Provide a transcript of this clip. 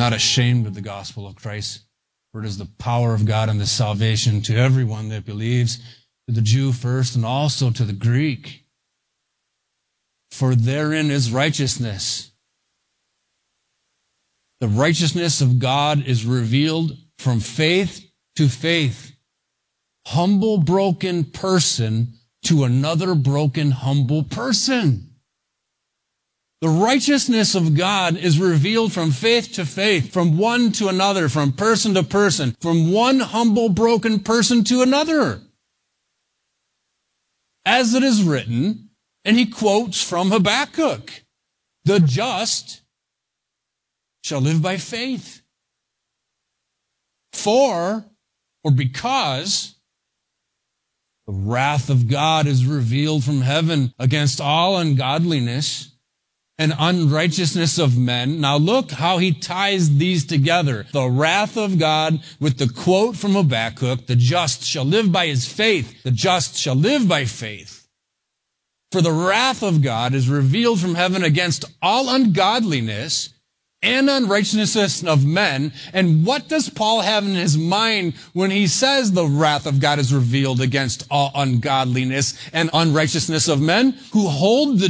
not ashamed of the gospel of Christ, for it is the power of God and the salvation to everyone that believes, to the Jew first and also to the Greek. For therein is righteousness. The righteousness of God is revealed from faith to faith. Humble, broken person to another broken, humble person. The righteousness of God is revealed from faith to faith, from one to another, from person to person, from one humble, broken person to another. As it is written, and he quotes from Habakkuk, the just shall live by faith. For, or because, the wrath of God is revealed from heaven against all ungodliness and unrighteousness of men. Now look how he ties these together. The wrath of God with the quote from Habakkuk, the just shall live by his faith. The just shall live by faith. For the wrath of God is revealed from heaven against all ungodliness and unrighteousness of men. And what does Paul have in his mind when he says the wrath of God is revealed against all ungodliness and unrighteousness of men? Who hold the